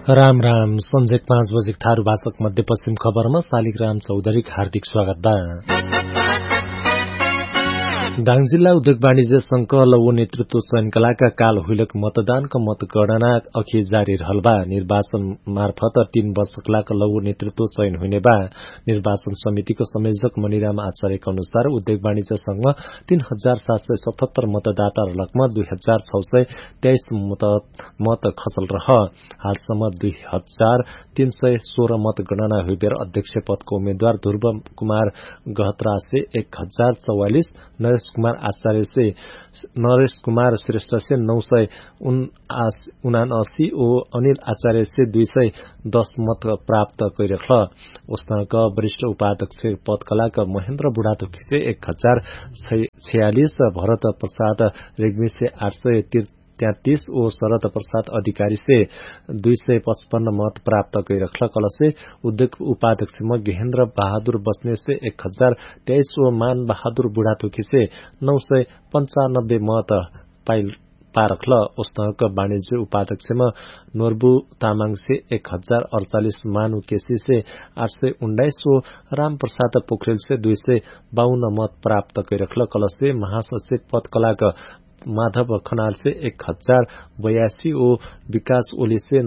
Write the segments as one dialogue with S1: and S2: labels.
S1: राम राम संझेक 5 बजे थारू भाषक मध्यपश्चिम खबरमा शालिग्राम चौधरी हार्दिक स्वागत बा। दाङ जिल्ला उद्योग वाणिज्य संघ लौ नेतृत्व चयनकलाका काल हुइलक मतदानका मतगणना अखि जारी रहल बा। निर्वाचन मार्फत 3 वर्षकलाका लौ नेतृत्व चयन हुने बा। निर्वाचन समितिको संयोजक मणिराम आचार्यका अनुसार उद्योग वाणिज्य संघमा 3777 मतदाता रलकमा 2623 मत खसल रह। हालसम्म 2316 मतगणना हुइबेर अध्यक्ष पदको उम्मेद्वार ध्रुव कुमार गहतरासे 1044, नरेश कुमार श्रेष्ठ से 979 ओ अनिल आचार्य से 210 मत प्राप्त गरिरख। उस्ताक वरिष्ठ उपाध्यक्ष पदकलाका महेन्द्र बुढाथोकी से 1046, भरत प्रसाद रेग्मी से 833 ओ शरद प्रसाद अधिकारी से 255 मत प्राप्त गरिरख। कलसे उद्योग उपाध्यक्ष गेहेन्द्र बहादुर बस्ने से 1023 ओ मान बहादुर बुढाथोकी से 995 मत पारखल। उस्तक वाणिज्य उपाध्यक्ष नोर्बु तामाङ से 1048, मानु केसी से 819 ओ राम प्रसाद पोखरेल से 252 मत प्राप्त गरिरख। कलसे महासचिव पदकलाका माधव खनाल से 1082 ओ विकास ओली से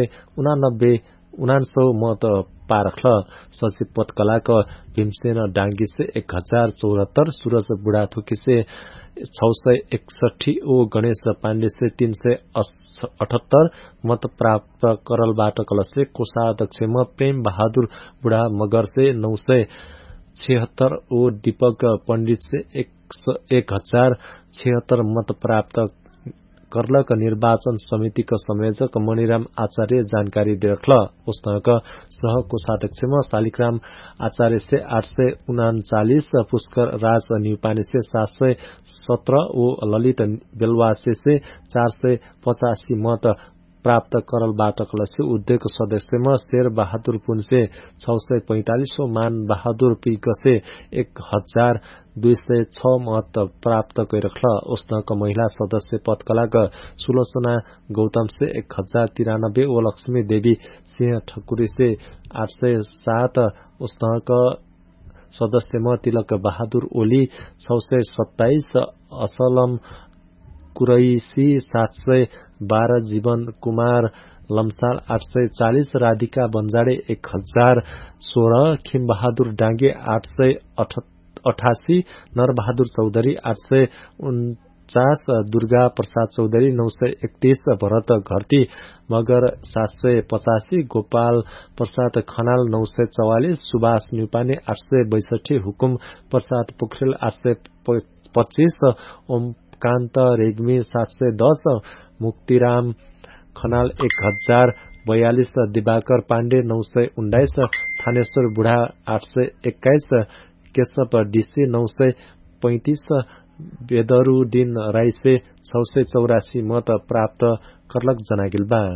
S1: 999 मत पारखल। सचिव पदकलाका भीमसेन डांगी से 1074, सूरज बुढाथोकी से 661 ओ गणेश पाण्डे से 378 मत प्राप्त करलबाट कलसे कोषाध्यक्षमा प्रेम बहादुर बुढा मगर से 976 ओ दीपक पण्डित से 1076 मत प्राप्त करलक। निर्वाचन समितिका संयोजक मणिराम आचार्य जानकारी दिरख्ल। उस्तक सह कोषाध्यक्षमा शालिग्राम आचार्य से 839, पुष्कर राज न्युपाने से 717 ओ ललित बेलवासे से 485 मत प्राप्त करलबाट कलसे उद्योग सदस्यमा शेर बहादुर पुन से 645 ओ मान बहादुर पिग से 1206 मत प्राप्त गरिरख। उस्तक महिला सदस्य पदकलाका सुलोचना गौतम से 1093 ओ लक्ष्मी देवी सिंह ठकुरी से 807, उस्तक सदस्यमा तिलक बहादुर ओली 627, असलम कुरैसी 712, जीवन कुमार लम्साल 840, राधिका बन्जाडे 1016, खिम बहादुर डांगे 888, नरबहादुर चौधरी 849, दुर्गा प्रसाद चौधरी 931, भरत घरती मगर 785, गोपाल प्रसाद खनाल 944, सुभाष न्युपाने 862, हुकुम प्रसाद पोखरेल 825, ओमकान्त रेग्मी 710, मुक्तिराम खनाल 1042, दिवाकर पाण्डे 919, थानेश्वर बुढा 821, केशव डीसी 935, बेदरुद्दिन राई से 684 मत प्राप्त करलक जनागिल बा।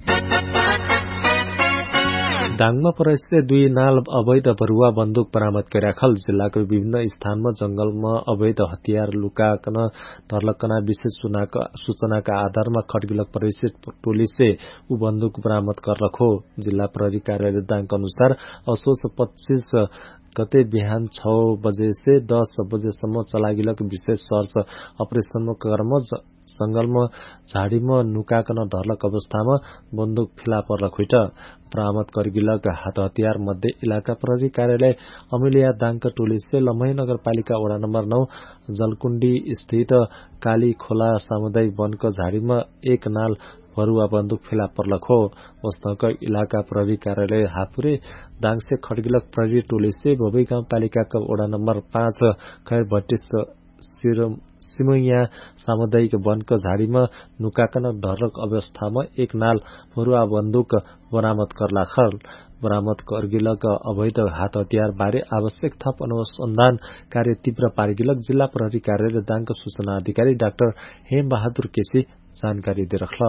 S1: दाङमा प्रहरीले 2 नाल अवैध बरुवा बन्दुक बरामद गरिराखल। जिल्लाको विभिन्न स्थानमा जंगलमा अवैध हतियार लुकाकन धर्लकना विशेष सूचनाका आधारमा खड्गिलक प्रहरी टोली से ऊ बन्दुक बरामद करलखो। जिल्ला प्रहरी कार्यालय दाङका अनुसार असोज 25 गते बिहान 6 बजे से 10 बजेसम्म चलागिलक विशेष सर्च अपरेशनमा क्रम जंगलमा झाडीमा नुकाकन धर्लक अवस्थामा बन्दुक फेला पर्लक हुइट। बरामद करगिलक हात हतियार मध्ये इलाका प्रहरी कार्यालय अमिलिया दाङका टोली से लम्हे नगरपालिका वडा नम्बर 9 जलकुण्डी स्थित काली खोला सामुदायिक वनको झाडीमा 1 नाल भरुवा बन्दुक फेला पर्लक हो। वस्तक इलाका प्रहरी कार्यालय हापुरे दाङ से खड्गिलक प्रहरी टोली से भोबई गाउँपालिका का वडा नम्बर 5 खैर भट्टी सिमैया सामुदायिक वनको झाडीमा नुकाकन धर्लक अवस्थामा 1 नाल भरुवा बन्दुक बरामद करलाखल। बरामद करगिलक अवैध हात हतियार बारे आवश्यक थप अनुसन्धान कार्य तीव्र पारिगिलक जिल्ला प्रहरी कार्यालय दाङका सूचना अधिकारी डाक्टर हेम बहादुर केसी जानकारी दिरख्ल।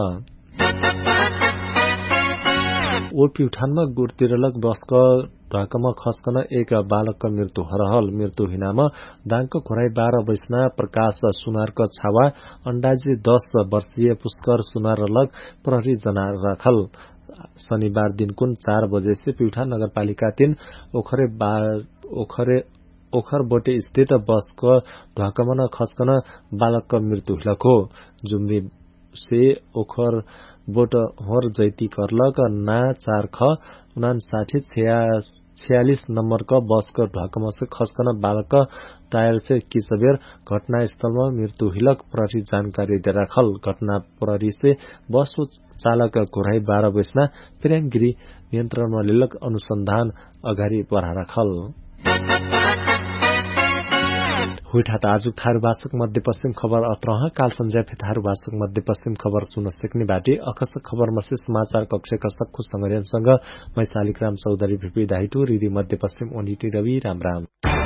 S1: ओरप्युठानमा गुर्तिरलक बसको ढाकामा खस्कन 1 बालकको मृत्यु हरहल। मृत्यु हिनामा दाङको खोराई 12 वैष्णा प्रकाश सुनारको छावा अन्दाजी 10 वर्षीय पुष्कर सुनार लग प्रहरी जना राखल। शनिबार दिनकुन 4 बजे से प्युठा नगरपालिका 3 ओखरबोटे स्थित बसको ढकमन खस्कन बालकको मृत्यु हुलको जुम्री से ओखरबोट होर जैती करलक ना 4 ख 5946 नम्बरको बसको ढकम से खस्कन बालक टायर से किसबेर घटनास्थलमा मृत्यु हिलक प्रहरी जानकारी दे राखल घटना प्रहरी से बस चालक घोराई 12 बस्ना प्रेमगिरी नियन्त्रणमा लिलक अनुसन्धान अगाडि बढ़ा राखल हुइठात आजु थारू भाषक मध्यपश्चिम खबर अत्रह काल संजय थारू भाषक मध्यपश्चिम खबर सुन सक्ने बाटे अकसक खबर मसे समाचार कक्षका सक्खु संगठनसँग मै शालिग्राम चौधरी भिपी धाइटु रिरी मध्यपश्चिम ओनिटी रवि राम